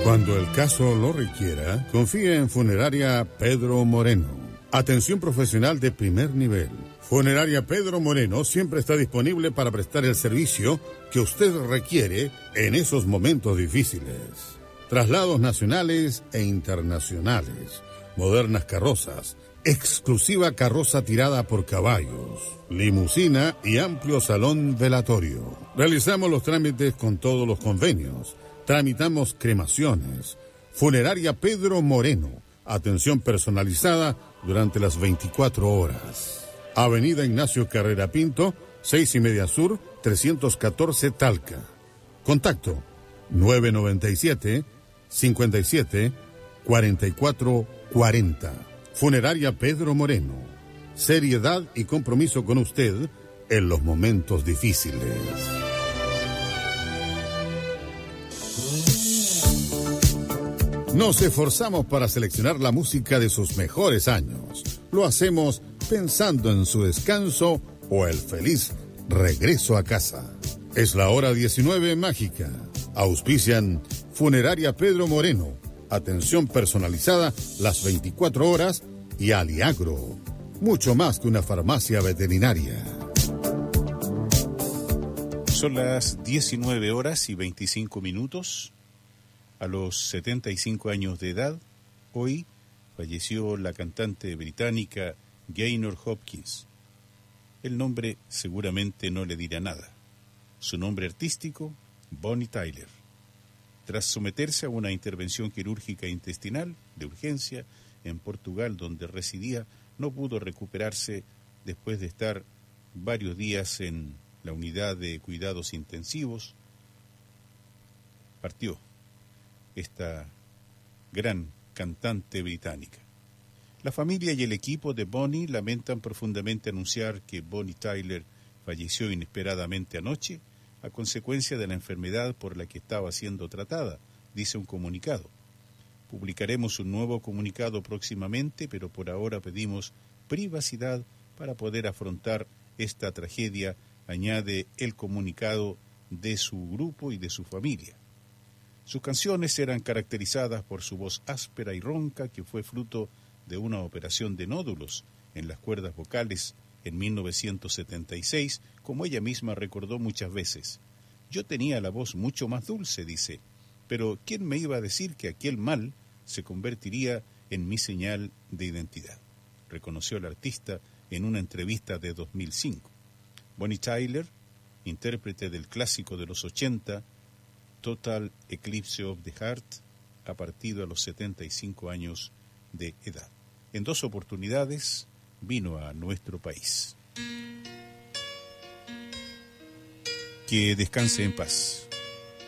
Cuando el caso lo requiera, confíe en Funeraria Pedro Moreno. Atención profesional de primer nivel. Funeraria Pedro Moreno siempre está disponible para prestar el servicio que usted requiere en esos momentos difíciles. Traslados nacionales e internacionales, modernas carrozas, exclusiva carroza tirada por caballos, limusina y amplio salón velatorio. Realizamos los trámites con todos los convenios. Tramitamos cremaciones. Funeraria Pedro Moreno. Atención personalizada durante las 24 horas. Avenida Ignacio Carrera Pinto, 6:30 Sur, 314 Talca. Contacto 997-57-4440. Funeraria Pedro Moreno. Seriedad y compromiso con usted en los momentos difíciles. Nos esforzamos para seleccionar la música de sus mejores años. Lo hacemos pensando en su descanso o el feliz regreso a casa. Es la hora 19 mágica. Auspician Funeraria Pedro Moreno. Atención personalizada las 24 horas y Aliagro. Mucho más que una farmacia veterinaria. Son las 19 horas y 25 minutos. A los 75 años de edad, hoy falleció la cantante británica Gaynor Hopkins. El nombre seguramente no le dirá nada. Su nombre artístico, Bonnie Tyler. Tras someterse a una intervención quirúrgica intestinal de urgencia en Portugal, donde residía, no pudo recuperarse después de estar varios días en la unidad de cuidados intensivos. Partió esta gran cantante británica. La familia y el equipo de Bonnie lamentan profundamente anunciar que Bonnie Tyler falleció inesperadamente anoche a consecuencia de la enfermedad por la que estaba siendo tratada, dice un comunicado. Publicaremos un nuevo comunicado próximamente, pero por ahora pedimos privacidad para poder afrontar esta tragedia, añade el comunicado de su grupo y de su familia. Sus canciones eran caracterizadas por su voz áspera y ronca, que fue fruto de una operación de nódulos en las cuerdas vocales en 1976, como ella misma recordó muchas veces. Yo tenía la voz mucho más dulce, dice, pero ¿quién me iba a decir que aquel mal se convertiría en mi señal de identidad?, reconoció el artista en una entrevista de 2005. Bonnie Tyler, intérprete del clásico de los 80, Total Eclipse of the Heart, ha partido a los 75 años de edad. En 2 oportunidades vino a nuestro país. Que descanse en paz.